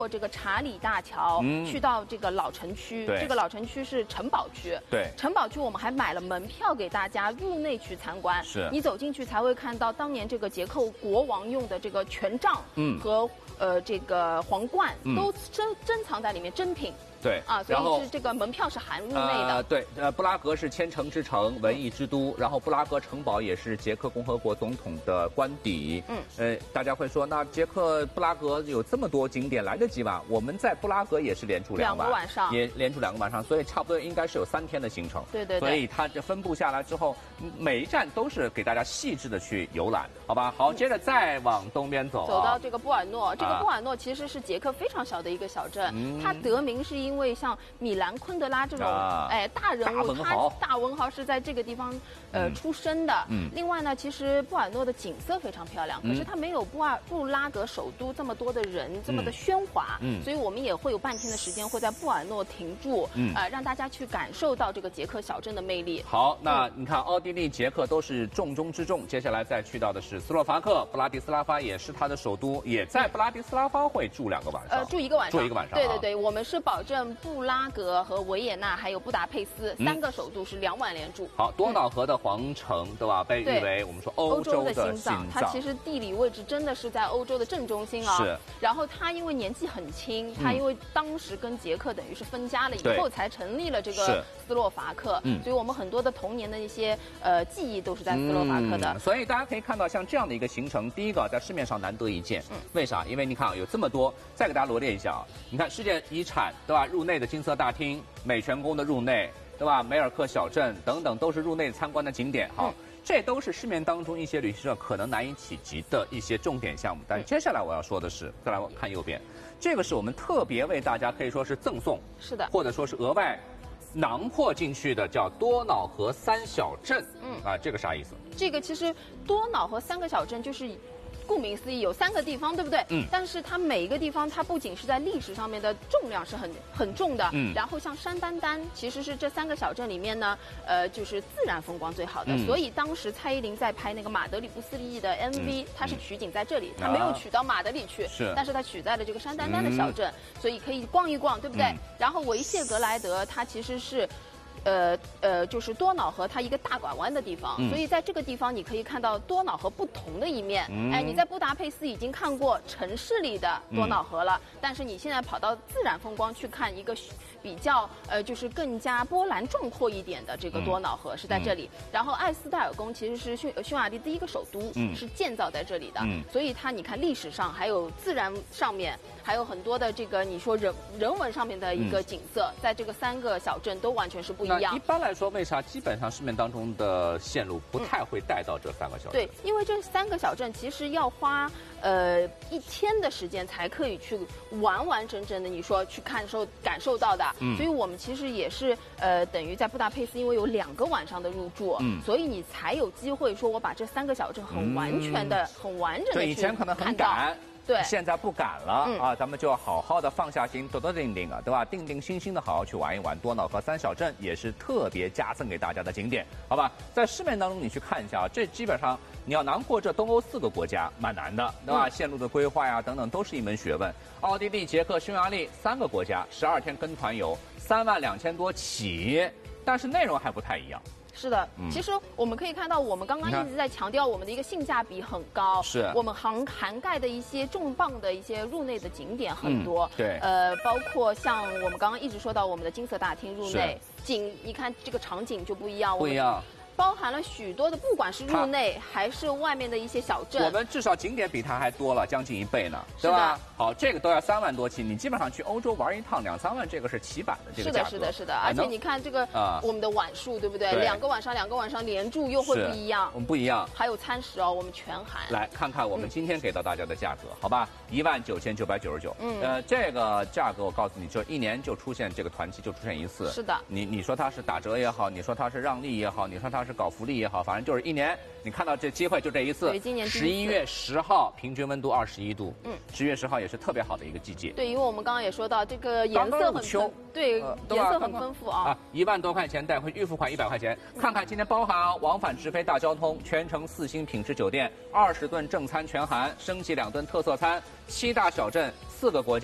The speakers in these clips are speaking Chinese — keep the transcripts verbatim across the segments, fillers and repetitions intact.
过这个查理大桥，嗯、去到这个老城区。这个老城区是城堡区。 对。 城堡区我们还买了门票给大家入内去参观。 是。 你走进去才会看到当年这个捷克国王用的这个权杖，嗯，和呃这个皇冠、嗯、都珍珍藏在里面，珍品。 对啊，所以是这个门票是含入内的。 呃、对，呃，布拉格是千城之城，文艺之都，然后布拉格城堡也是捷克共和国总统的官邸。嗯，呃，大家会说，那捷克布拉格有这么多景点，来得及吗？我们在布拉格也是连住两晚， 两个晚上， 也连住两个晚上，所以差不多应该是有三天的行程。 对对对。 所以它这分布下来之后，每一站都是给大家细致的去游览，好吧？好，接着再往东边走、啊， 走到这个布尔诺。这个布尔诺其实是捷克非常小的一个小镇，嗯、它得名是因为像米兰昆德拉这种、啊、哎大人物，他大文豪是在这个地方呃、嗯、出生的。嗯。另外呢，其实布尔诺的景色非常漂亮，可是它没有布尔布拉格首都这么多的人，这么的喧哗。嗯。所以我们也会有半天的时间会在布尔诺停住，嗯，呃，让大家去感受到这个捷克小镇的魅力。 好，那你看，奥地利、捷克都是重中之重，接下来再去到的是斯洛伐克，布拉迪斯拉发也是它的首都，也在布拉迪斯拉发会住两个晚上。 呃，住一个晚上。 住一个晚上。 对对对，我们是保证布拉格和维也纳还有布达佩斯、嗯、三个首都是两晚连住。 好，多瑙河的皇城，嗯、对吧？被誉为我们说欧洲的心脏。 它其实地理位置真的是在欧洲的正中心啊。 是。 然后它因为年纪很轻，它因为当时跟捷克等于是分家了以后才成立了这个斯洛伐克，嗯，所以我们很多的童年的一些呃记忆都是在斯洛伐克的。 嗯、所以大家可以看到，像这样的一个行程，第一个在市面上难得一见。嗯。为啥？因为你看啊，有这么多，再给大家罗列一下啊，你看世界遗产，对吧？入内的金色大厅。美泉宫的入内，对吧？梅尔克小镇等等都是入内参观的景点。好，嗯、这都是市面当中一些旅行社可能难以企及的一些重点项目。但接下来我要说的是，再来看右边，这个是我们特别为大家可以说是赠送， 是的， 或者说是额外囊括进去的，叫多瑙河三小镇。嗯啊，这个啥意思？ 这个其实多瑙河三个小镇就是。顾名思义，有三个地方，对不对？嗯。但是它每一个地方，它不仅是在历史上面的重量是很很重的，嗯。然后像山丹丹，其实是这三个小镇里面呢，呃，就是自然风光最好的。嗯、所以当时蔡依林在拍那个马德里不思议的 M V，、嗯、它是取景在这里，它、嗯、没有取到马德里去， 是。 但是它取在了这个山丹丹的小镇，嗯、所以可以逛一逛，对不对？嗯、然后维谢格莱德，它其实是。呃呃，就是多瑙河它一个大拐弯的地方，嗯、所以在这个地方你可以看到多瑙河不同的一面。嗯、哎，你在布达佩斯已经看过城市里的多瑙河了，嗯、但是你现在跑到自然风光去看一个比较呃，就是更加波澜壮阔一点的这个多瑙河、嗯、是在这里。嗯、然后艾斯戴尔宫其实是匈匈牙利第一个首都，嗯、是建造在这里的，嗯、所以它你看历史上还有自然上面还有很多的这个你说人人文上面的一个景色，嗯、在这个三个小镇都完全是不一样。 一般来说，为啥基本上市面当中的线路不太会带到这三个小镇？ 对，因为这三个小镇其实要花呃一天的时间才可以去完完整整的，你说去感受感受到的。嗯。所以我们其实也是呃等于在布达佩斯，因为有两个晚上的入住，嗯，所以你才有机会说我把这三个小镇很完全的、嗯、很完整的去看到。 对，以前可能很赶。 对， 现在不敢了、嗯、啊！咱们就要好好的放下心，多多定定啊，对吧？定定心心的好好去玩一玩。多瑙河三小镇也是特别加赠给大家的景点，好吧？在市面当中你去看一下啊，这基本上你要囊括这东欧四个国家，蛮难的，对吧？嗯、线路的规划呀等等都是一门学问。奥地利、捷克、匈牙利三个国家，十二天跟团游，三万两千多起，但是内容还不太一样。 是的，嗯、其实我们可以看到，我们刚刚一直在强调我们的一个性价比很高， 是我们涵涵盖的一些重磅的一些入内的景点很多， 嗯、对， 呃，包括像我们刚刚一直说到我们的金色大厅入内景，你看这个场景就不一样， 不一样。 包含了许多的，不管是入内还是外面的一些小镇， 我们至少景点比它还多了将近一倍呢，对吧？好，这个都要三万多起，你基本上去欧洲玩一趟两三万，这个是起版的这个价格。 是的，是的，是的，而且你看这个、呃、我们的晚数，对不对？对，两个晚上，两个晚上连住又会不一样。 我们不一样。 还有餐食哦，我们全含。 来看看我们今天给到大家的价格，嗯、好吧？一万九千九百九十九。嗯。呃，这个价格我告诉你，就一年就出现这个团期就出现一次。 是的。 你你说它是打折也好，你说它是让利也好，你说它是搞福利也好。反正就是一年，你看到这机会就这一次。 对，今年十一月十号，平均温度二十一度。嗯，十月十号也是特别好的一个季节。 对，因为我们刚刚也说到，这个颜色很丰，对，呃、颜色很丰富啊。 啊，一万多块钱带回预付款一百块钱。嗯、看看今天包含啊，往返直飞大交通，全程四星品质酒店，二十顿正餐全含，升级两顿特色餐，七大小镇，四个国家。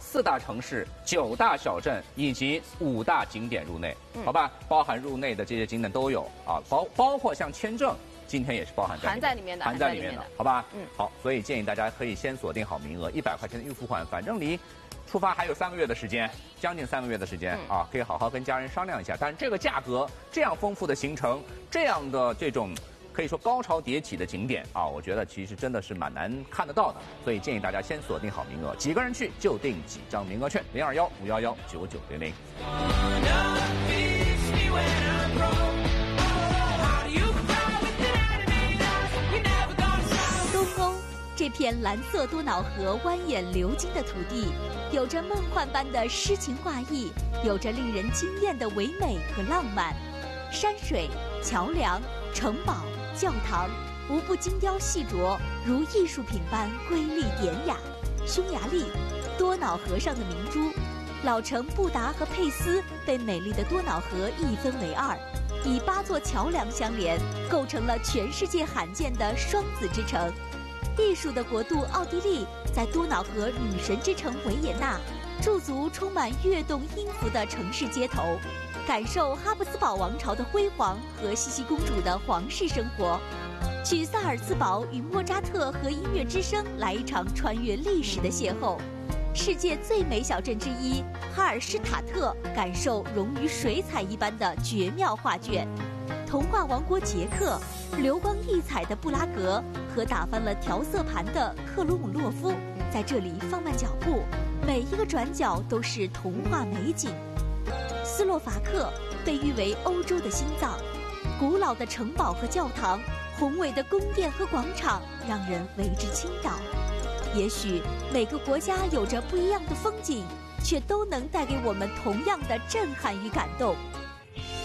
四大城市、九大小镇以及五大景点入内，好吧？包含入内的这些景点都有啊，包包括像签证。今天也是包含在含在里面的， 含在里面的，好吧？ 嗯， 好，所以建议大家可以先锁定好名额，一百块钱的预付款，反正离出发还有三个月的时间，将近三个月的时间、嗯、啊，可以好好跟家人商量一下。但这个价格，这样丰富的行程，这样的这种可以说高潮迭起的景点啊，我觉得其实真的是蛮难看得到的。所以建议大家先锁定好名额，几个人去就订几张名额券，零二幺五幺幺九九零零。 这片蓝色多瑙河蜿蜒流经的土地，有着梦幻般的诗情画意，有着令人惊艳的唯美和浪漫。山水、桥梁、城堡、教堂，无不精雕细琢，如艺术品般瑰丽典雅。匈牙利，多瑙河上的明珠，老城布达和佩斯被美丽的多瑙河一分为二，以八座桥梁相连，构成了全世界罕见的双子之城。艺术的国度奥地利，在多瑙河女神之城维也纳，驻足充满跃动音符的城市街头，感受哈布斯堡王朝的辉煌和茜茜公主的皇室生活。去萨尔茨堡与莫扎特和音乐之声来一场穿越历史的邂逅。世界最美小镇之一哈尔施塔特，感受融于水彩一般的绝妙画卷。童话王国捷克，流光溢彩的布拉格和打翻了调色盘的克鲁姆洛夫，在这里放慢脚步，每一个转角都是童话美景。斯洛伐克被誉为欧洲的心脏，古老的城堡和教堂，宏伟的宫殿和广场，让人为之倾倒。也许每个国家有着不一样的风景，却都能带给我们同样的震撼与感动。